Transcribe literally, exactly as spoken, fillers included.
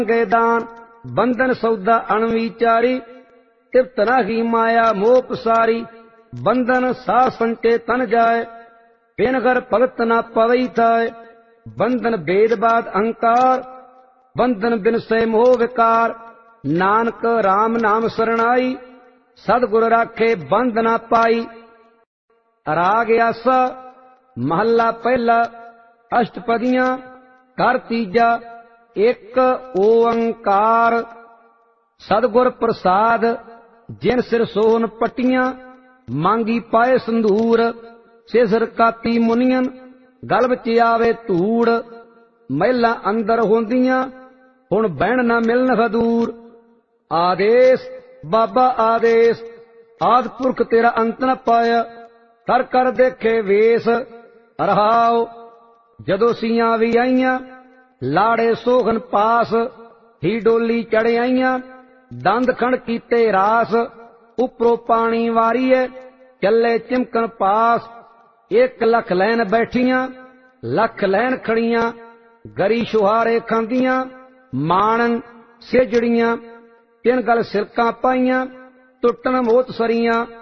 ਮੰਗੇ ਦਾਨ। ਬੰਧਨ ਸੌਦਾ ਅਣਵਿਚਾਰੀ, ਤਿਪਤ ਨਾਹੀ ਮਾਇਆ ਮੋਹ ਪਸਾਰੀ। ਬੰਧਨ ਸਾਹ ਸੰਚੇ ਤਨ ਜਾਏ, ਬਿਨ ਘਰ ਭਗਤ ਨਾ ਪਵਈ ਥਾਏ। ਬੰਧਨ ਬੇਦ ਬਾਦ ਅਹੰਕਾਰ, ਬੰਧਨ ਬਿਨ ਸੇ ਮੋਹ ਵਿਕਾਰ। ਨਾਨਕ ਰਾਮ ਨਾਮ ਸਰਣਾਈ, ਸਤਿਗੁਰ ਰਾਖੇ ਬੰਧ ਨਾ ਪਾਈ। ਰਾਗ ਆਸਾ ਮਹੱਲਾ ਪਹਿਲਾ, ਅਸ਼ਟਪਦੀਆਂ ਘਰ ਤੀਜਾ। ਇੱਕ ਓੰਕਾਰ ਸਤਿਗੁਰ ਪ੍ਰਸਾਦ, ਜਿਨ ਸਿਰ ਸੋਹਨ ਪੱਟੀਆਂ। ਮੰਗੀ ਪਾਏ ਸੰਧੂਰ, ਸਿਸਰ ਕਾਤੀ ਮੁਨੀਅਨ। ਗਲ ਵਿੱਚ ਆਵੇ ਧੂੜ, ਮਹਿਲਾਂ ਅੰਦਰ ਹੁੰਦੀਆਂ। ਹੁਣ ਬਹਿਣ ਨਾ ਮਿਲਨ ਹਦੂਰ। ਆਦੇਸ ਬਾਬਾ ਆਦੇਸ, ਆਦ ਪੁਰਖ ਤੇਰਾ ਅੰਤ ਨ ਪਾਇਆ। ਕਰ ਕਰ ਦੇਖੇ ਵੇਸ ਰਹਾਉ, ਜਦੋਂ ਸੀਆਂ ਵੀ ਆਈਆਂ। ਲਾੜੇ ਸੋਹਨ ਪਾਸ, ਹੀ ਡੋਲੀ ਚੜ ਆਈਆਂ। ਦੰਦ ਖਣ ਕੀਤੇ ਰਾਸ, ਉੱਪਰੋਂ ਪਾਣੀ ਵਾਰੀਏ। ਚੱਲੇ ਚਿਮਕਣ ਪਾਸ, ਇੱਕ ਲੱਖ ਲੈਣ ਬੈਠੀਆਂ। ਲੱਖ ਲੈਣ ਖੜੀਆਂ, ਗਰੀ ਛੁਹਾਰੇ ਖਾਂਦੀਆਂ। ਮਾਣਨ ਸੇਜੜੀਆਂ, ਤਿੰਨ ਗਲ ਸਿਲਕਾਂ ਪਾਈਆਂ। ਟੁੱਟਣ ਮੋਤ ਸਰੀਆਂ,